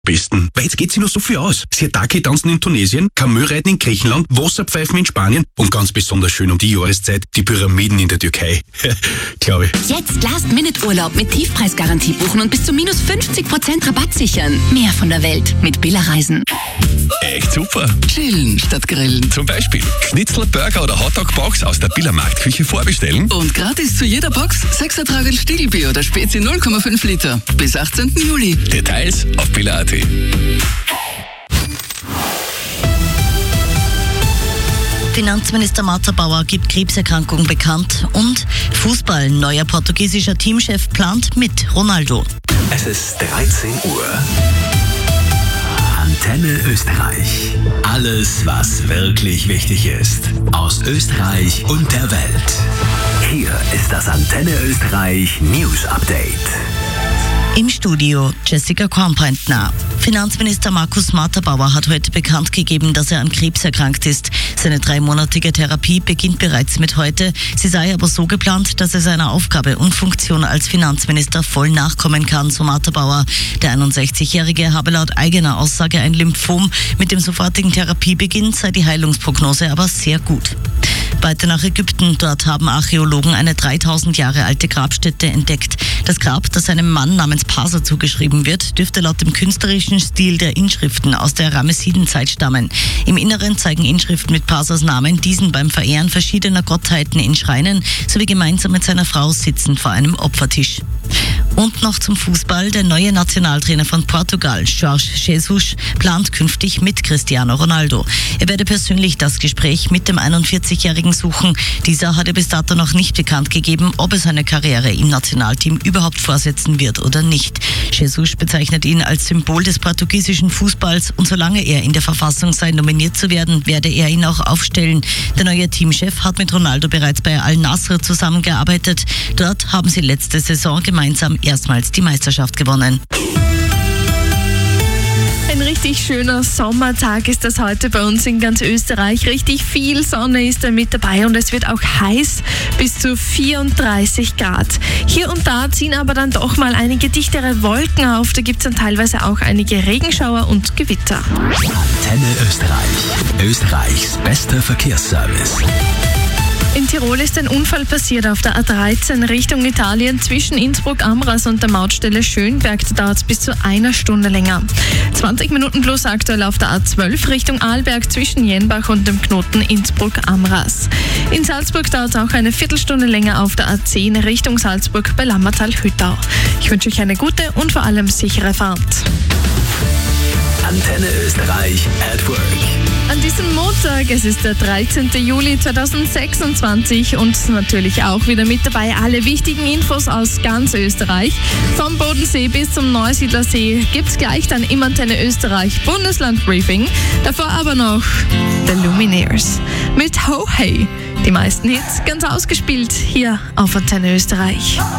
Besten. Weil jetzt geht sich noch so viel aus. Sirtaki tanzen in Tunesien, Kamelreiten in Griechenland, Wasserpfeifen in Spanien und ganz besonders schön um die Jahreszeit die Pyramiden in der Türkei. Glaube ich. Jetzt Last-Minute-Urlaub mit Tiefpreisgarantie buchen und bis zu minus 50% Rabatt sichern. Mehr von der Welt mit Billa Reisen. Echt super. Chillen statt grillen. Zum Beispiel Schnitzel, Burger oder Hotdog-Box aus der Billa Marktküche vorbestellen. Und gratis zu jeder Box 6er Tragel Stiegelbier oder Spezi 0,5 Liter. Bis 18. Juli. Details auf billa.at. Finanzminister Martha Bauer gibt Krebserkrankung bekannt und Fußball. Neuer portugiesischer Teamchef plant mit Ronaldo. Es ist 13 Uhr. Antenne Österreich. Alles, was wirklich wichtig ist. Aus Österreich und der Welt. Hier ist das Antenne Österreich News Update. Im Studio Jessica Kornbreitner. Finanzminister Markus Martha-Bauer hat heute bekannt gegeben, dass er an Krebs erkrankt ist. Seine 3-monatige Therapie beginnt bereits mit heute. Sie sei aber so geplant, dass er seiner Aufgabe und Funktion als Finanzminister voll nachkommen kann, so Martha-Bauer. Der 61-Jährige habe laut eigener Aussage ein Lymphom. Mit dem sofortigen Therapiebeginn sei die Heilungsprognose aber sehr gut. Weiter nach Ägypten. Dort haben Archäologen eine 3000 Jahre alte Grabstätte entdeckt. Das Grab, das einem Mann namens Pasa zugeschrieben wird, dürfte laut dem künstlerischen Stil der Inschriften aus der Ramessidenzeit stammen. Im Inneren zeigen Inschriften mit Pasas Namen diesen beim Verehren verschiedener Gottheiten in Schreinen sowie gemeinsam mit seiner Frau sitzend vor einem Opfertisch. Und noch zum Fußball. Der neue Nationaltrainer von Portugal, Jorge Jesus, plant künftig mit Cristiano Ronaldo. Er werde persönlich das Gespräch mit dem 41-Jährigen suchen. Dieser hatte bis dato noch nicht bekannt gegeben, ob er seine Karriere im Nationalteam überhaupt fortsetzen wird oder nicht. Jesus bezeichnet ihn als Symbol des portugiesischen Fußballs und solange er in der Verfassung sei, nominiert zu werden, werde er ihn auch aufstellen. Der neue Teamchef hat mit Ronaldo bereits bei Al-Nassr zusammengearbeitet. Dort haben sie letzte Saison gemeinsam erstmals die Meisterschaft gewonnen. Ein richtig schöner Sommertag ist das heute bei uns in ganz Österreich. Richtig viel Sonne ist da mit dabei und es wird auch heiß, bis zu 34 Grad. Hier und da ziehen aber dann doch mal einige dichtere Wolken auf. Da gibt es dann teilweise auch einige Regenschauer und Gewitter. Antenne Österreich. Österreichs bester Verkehrsservice. In Tirol ist ein Unfall passiert auf der A13 Richtung Italien zwischen Innsbruck-Amras und der Mautstelle Schönberg. Da dauert es bis zu 1 Stunde länger. 20 Minuten plus aktuell auf der A12 Richtung Arlberg zwischen Jenbach und dem Knoten Innsbruck-Amras. In Salzburg dauert es auch eine Viertelstunde länger auf der A10 Richtung Salzburg bei Lammertal-Hüttau. Ich wünsche euch eine gute und vor allem sichere Fahrt. Antenne Österreich at Work. An diesem Montag, es ist der 13. Juli 2026 und natürlich auch wieder mit dabei alle wichtigen Infos aus ganz Österreich. Vom Bodensee bis zum Neusiedlersee gibt's gleich dann im Antenne Österreich Bundesland-Briefing. Davor aber noch The Lumineers mit Ho Hey. Die meisten Hits ganz ausgespielt hier auf Antenne Österreich.